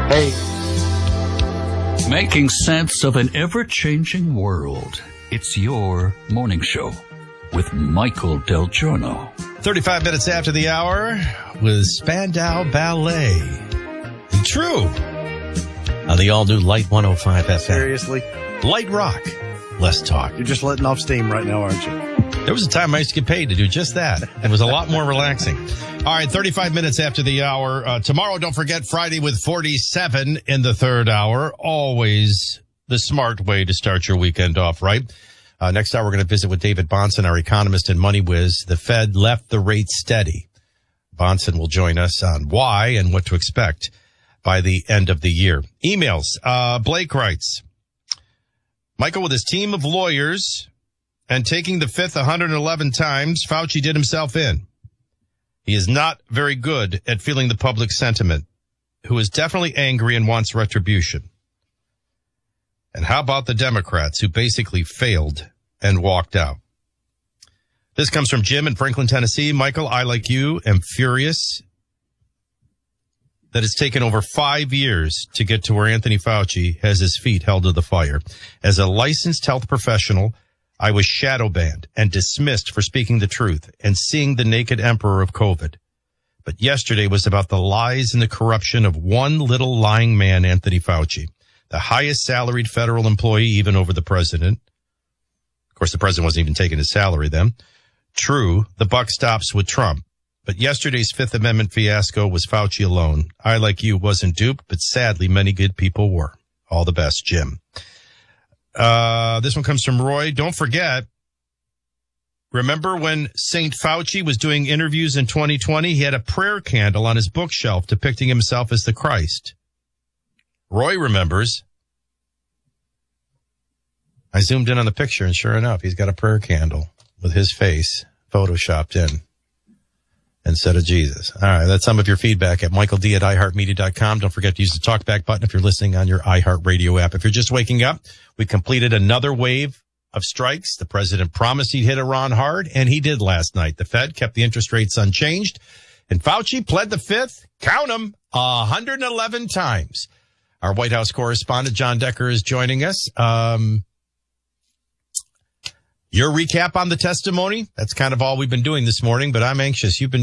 Hey. Making sense of an ever-changing world. It's your morning show with Michael Del Giorno. 35 minutes after the hour with Spandau Ballet. True. On the all-new Light 105 FM. Seriously? Light rock. Less talk. You're just letting off steam right now, aren't you? There was a time I used to get paid to do just that. It was a lot more relaxing. All right, 35 minutes after the hour. Tomorrow, don't forget, Friday with 47 in the third hour. Always the smart way to start your weekend off, right? Next hour, we're going to visit with David Bahnsen, our economist and money whiz. The Fed left the rate steady. Bahnsen will join us on why and what to expect by the end of the year. Emails. Blake writes, Michael, with his team of lawyers and taking the fifth 111 times, Fauci did himself in. He is not very good at feeling the public sentiment, who is definitely angry and wants retribution. And how about the Democrats who basically failed and walked out? This comes from Jim in Franklin, Tennessee. Michael, I, like you, am furious that it's taken over 5 years to get to where Anthony Fauci has his feet held to the fire. As a licensed health professional, I was shadow banned and dismissed for speaking the truth and seeing the naked emperor of COVID. But yesterday was about the lies and the corruption of one little lying man, Anthony Fauci, the highest salaried federal employee, even over the president. Of course, the president wasn't even taking his salary then. True, the buck stops with Trump. But yesterday's Fifth Amendment fiasco was Fauci alone. I, like you, wasn't duped, but sadly, many good people were. All the best, Jim. This one comes from Roy. Don't forget, remember when St. Fauci was doing interviews in 2020? He had a prayer candle on his bookshelf depicting himself as the Christ. Roy remembers. I zoomed in on the picture, and sure enough, he's got a prayer candle with his face photoshopped in instead of Jesus. All right, that's some of your feedback at michaeld@iheartmedia.com. Don't forget to use the talkback button if you're listening on your iHeartRadio app. If you're just waking up, we completed another wave of strikes. The president promised he'd hit Iran hard, and he did last night. The Fed kept the interest rates unchanged, and Fauci pled the fifth, count them, 111 times. Our White House correspondent, John Decker, is joining us. Your recap on the testimony, that's kind of all we've been doing this morning, but I'm anxious. You've been